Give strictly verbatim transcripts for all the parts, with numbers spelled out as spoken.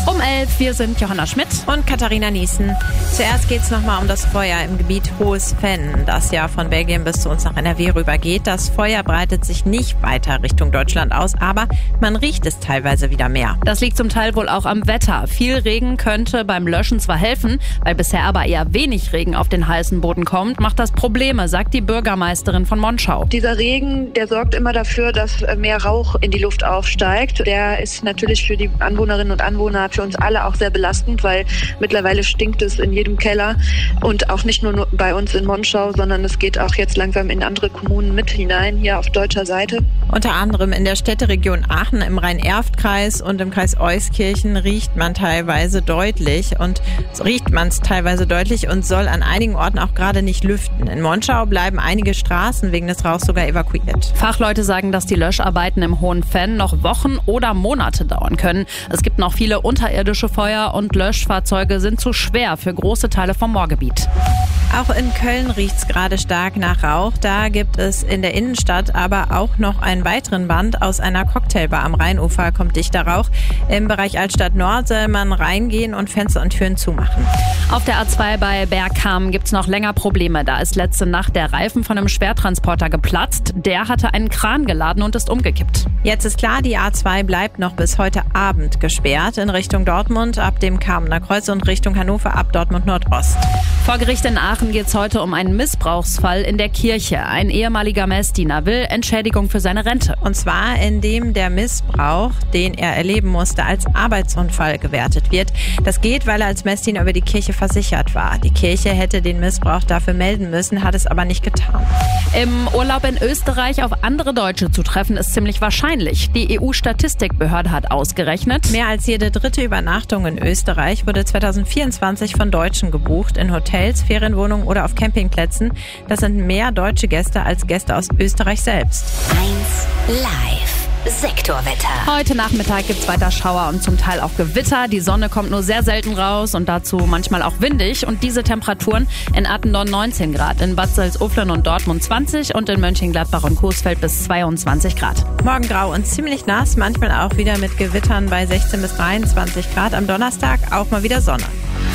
Um elf, wir sind Johanna Schmidt und Katharina Niesen. Zuerst geht es nochmal um das Feuer im Gebiet Hohes Venn, das ja von Belgien bis zu uns nach N R W rübergeht. Das Feuer breitet sich nicht weiter Richtung Deutschland aus, aber man riecht es teilweise wieder mehr. Das liegt zum Teil wohl auch am Wetter. Viel Regen könnte beim Löschen zwar helfen, weil bisher aber eher wenig Regen auf den heißen Boden kommt, macht das Probleme, sagt die Bürgermeisterin von Monschau. Dieser Regen, der sorgt immer dafür, dass mehr Rauch in die Luft aufsteigt. Der ist natürlich für die Anwohnerinnen und Anwohner, für uns alle auch sehr belastend, weil mittlerweile stinkt es in jedem Keller und auch nicht nur bei uns in Monschau, sondern es geht auch jetzt langsam in andere Kommunen mit hinein, hier auf deutscher Seite. Unter anderem in der Städteregion Aachen im Rhein-Erft-Kreis und im Kreis Euskirchen riecht man teilweise deutlich und riecht man es teilweise deutlich und soll an einigen Orten auch gerade nicht lüften. In Monschau bleiben einige Straßen wegen des Rauchs sogar evakuiert. Fachleute sagen, dass die Löscharbeiten im Hohen Venn noch Wochen oder Monate dauern können. Es gibt noch viele unterirdische Feuer und Löschfahrzeuge sind zu schwer für große Teile vom Moorgebiet. Auch in Köln riecht es gerade stark nach Rauch. Da gibt es in der Innenstadt aber auch noch einen weiteren Brand. Aus einer Cocktailbar am Rheinufer kommt dichter Rauch. Im Bereich Altstadt Nord soll man reingehen und Fenster und Türen zumachen. Auf der A zwei bei Bergkamen gibt es noch länger Probleme. Da ist letzte Nacht der Reifen von einem Schwertransporter geplatzt. Der hatte einen Kran geladen und ist umgekippt. Jetzt ist klar, die A zwei bleibt noch bis heute Abend gesperrt. In Richtung Dortmund ab dem Kamener Kreuz und Richtung Hannover ab Dortmund Nordost. Vor Gericht in Aachen geht es heute um einen Missbrauchsfall in der Kirche. Ein ehemaliger Messdiener will Entschädigung für seine Rente. Und zwar, indem der Missbrauch, den er erleben musste, als Arbeitsunfall gewertet wird. Das geht, weil er als Messdiener über die Kirche versichert war. Die Kirche hätte den Missbrauch dafür melden müssen, hat es aber nicht getan. Im Urlaub in Österreich auf andere Deutsche zu treffen, ist ziemlich wahrscheinlich. Die E U-Statistikbehörde hat ausgerechnet, mehr als jede dritte Übernachtung in Österreich wurde zweitausendvierundzwanzig von Deutschen gebucht, in Hotels, Ferienwohnungen oder auf Campingplätzen. Das sind mehr deutsche Gäste als Gäste aus Österreich selbst. eins Live. Sektorwetter. Heute Nachmittag gibt es weiter Schauer und zum Teil auch Gewitter. Die Sonne kommt nur sehr selten raus und dazu manchmal auch windig. Und diese Temperaturen in Attendorn neunzehn Grad, in Bad Salzuflen und Dortmund zwanzig und in Mönchengladbach und Coesfeld bis zweiundzwanzig Grad. Morgen grau und ziemlich nass, manchmal auch wieder mit Gewittern bei sechzehn bis dreiundzwanzig Grad. Am Donnerstag auch mal wieder Sonne.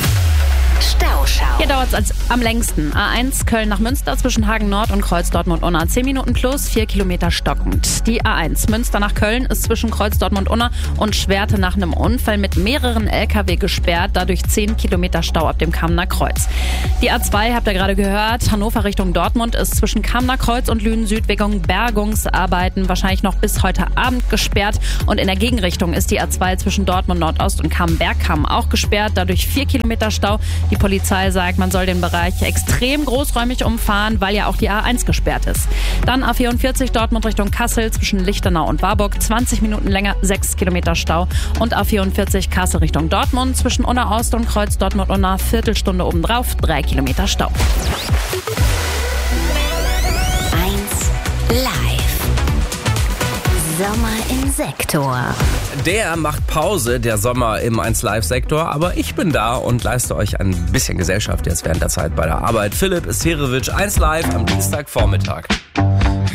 Stauschau. Hier dauert es am längsten. A eins Köln nach Münster zwischen Hagen Nord und Kreuz Dortmund-Unna. zehn Minuten plus, vier Kilometer stockend. Die A eins Münster nach Köln ist zwischen Kreuz Dortmund-Unna und Schwerte nach einem Unfall mit mehreren L K W gesperrt. Dadurch zehn Kilometer Stau ab dem Kamener Kreuz. Die A zwei habt ihr gerade gehört. Hannover Richtung Dortmund ist zwischen Kamener Kreuz und Lünen Süd wegen Bergungsarbeiten wahrscheinlich noch bis heute Abend gesperrt. Und in der Gegenrichtung ist die A zwei zwischen Dortmund Nordost und Kamen-Bergkamen auch gesperrt. Dadurch vier Kilometer Stau. Die Polizei sagt, man soll den Bereich extrem großräumig umfahren, weil ja auch die A eins gesperrt ist. Dann A vierundvierzig Dortmund Richtung Kassel zwischen Lichtenau und Warburg, zwanzig Minuten länger, sechs Kilometer Stau. Und A vierundvierzig Kassel Richtung Dortmund zwischen Unna Ost und Kreuz Dortmund-Unna, Viertelstunde obendrauf, drei Kilometer Stau. eins Live. Sommer im Sektor. Der macht Pause, der Sommer im eins Live-Sektor, aber ich bin da und leiste euch ein bisschen Gesellschaft jetzt während der Zeit bei der Arbeit. Philipp Isherewitsch, eins Live am Dienstagvormittag.